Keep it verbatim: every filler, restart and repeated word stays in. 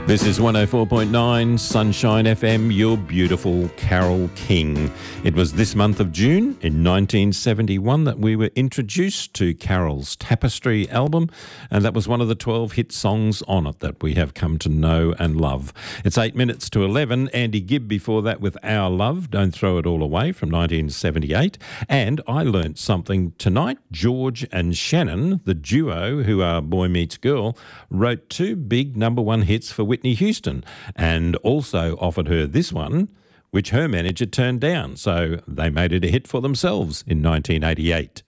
This is one oh four point nine Sunshine F M, your beautiful Carole King. It was this month of June in nineteen seventy-one that we were introduced to Carole's Tapestry album, and that was one of the twelve hit songs on it that we have come to know and love. It's eight minutes to eleven. Andy Gibb before that with Our Love, Don't Throw It All Away from nineteen seventy-eight. And I learnt something tonight. George and Shannon, the duo who are Boy Meets Girl, wrote two big number one hits for Whitney Houston and also offered her this one, which her manager turned down. So they made it a hit for themselves in nineteen eighty-eight.